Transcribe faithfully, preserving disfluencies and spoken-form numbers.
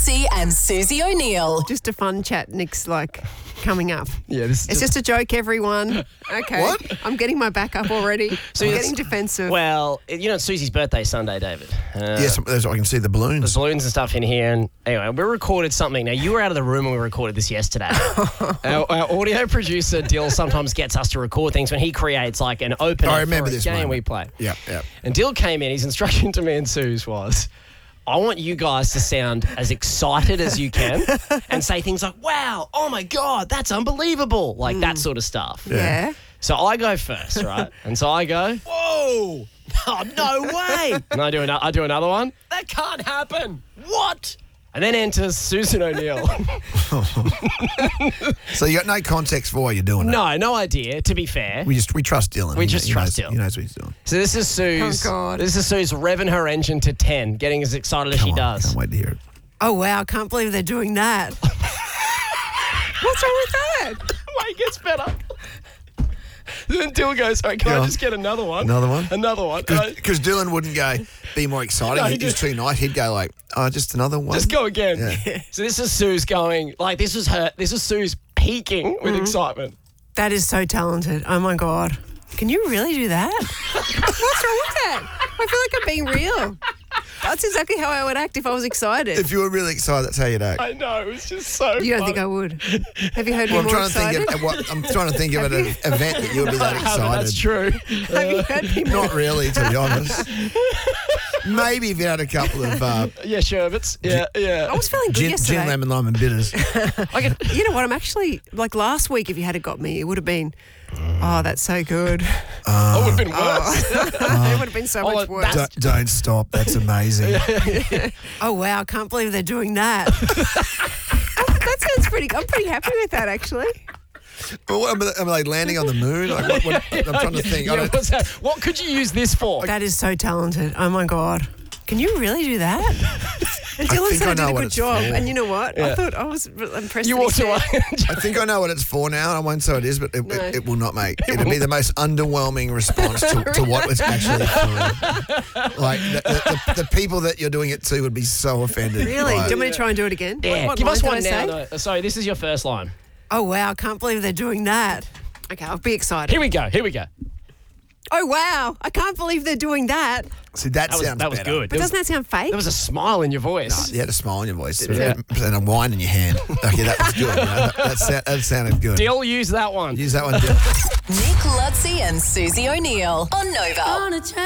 Lutzi and Susie O'Neill. Just a fun chat. Nick's like coming up. Yeah, this is It's just a joke, everyone. Okay. What? I'm getting my back up already. So I'm it's- getting defensive. Well, you know, it's Susie's birthday Sunday, David. Uh, Yes, there's- I can see the balloons. There's balloons and stuff in here. And anyway, we recorded something. Now, you were out of the room when we recorded this yesterday. our, our audio producer, Dill, sometimes gets us to record things when he creates like an opener I remember for a this game moment. we play. Yeah, yeah. And Dill came in. His instruction to me and Suze was, I want you guys to sound as excited as you can and say things like, wow, oh my God, that's unbelievable. Like that sort of stuff. yeah. So I go first, right? And so I go, whoa, oh, no way. And I do, an- I do another one. That can't happen. What? And then enters Susan O'Neill. So you got no context for why you're doing it. No, no idea, to be fair. We just we trust Dylan. We He- just he trust knows, Dylan. He knows what he's doing. So this is Suze. Oh, God. This is Suze revving her engine to ten, getting as excited as Come she on, does. Can't wait to hear it. Oh, wow. I can't believe they're doing that. What's wrong with that? Wait, gets better. Then Dill goes, all right, can Go I on. just get another one? Another one? Another one. And I- Because Dylan wouldn't go, be more exciting. No, he He'd just just- too nice. He'd go like, oh, just another one. Just go again. Yeah. So this is Suze going, like this was her, this is Suze peaking with excitement. That is so talented. Oh, my God. Can you really do that? What's wrong with that? I feel like I'm being real. That's exactly how I would act if I was excited. If you were really excited, that's how you'd act. I know, it was just so You don't funny. think I would? Have you heard Well, me I'm more trying to excited? think of what I'm trying to think of an event that you would be that I haven't, that's excited. true. Have you heard me more? Not really, to be honest. Maybe if you had a couple of uh, Yeah, sherbets. Yeah, I yeah. was feeling good gin, yesterday. gin, lemon, lime, and bitters. I can, You know what? I'm actually, like last week, if you had it got me, it would have been, oh, that's so good. I would have been worse. it would have been so Oh, much worse. that's- don't, don't stop. That's amazing. Oh, wow. I can't believe they're doing that. That sounds pretty, I'm pretty happy with that, actually. Well, what, am, I, am I like landing on the moon? Like, what, what, I'm trying to think. I Yeah, don't, what's that? What could you use this for? That is so talented. Oh, my God. Can you really do that? And Dylan think said I I know did a what good it's job. for. And you know what? I Yeah. thought I was impressed. You that he walked said- away. I think I know what it's for now. I won't say it is, but it, No. it, it will not make. It'll be the most underwhelming response to, to what it's actually for. Like the, the, the, the people that you're doing it to would be so offended. Really? by Do you it. want me to try and do it again? Yeah, What, what give line us did one I now. say? though. Sorry, this is your first line. Oh, wow. I can't believe they're doing that. Okay, I'll be excited. Here we go. Here we go. Oh, wow. I can't believe they're doing that. See, that, That was sounds that was better. good. But There was, doesn't that sound fake? there was a smile in your voice. You had a smile on your voice Yeah. and a wine in your hand. Okay, that was good. You know, that, that, sound, that sounded good. Dill, use that one. Use that one, Dill. Nick Lutzi and Susie O'Neill on Nova.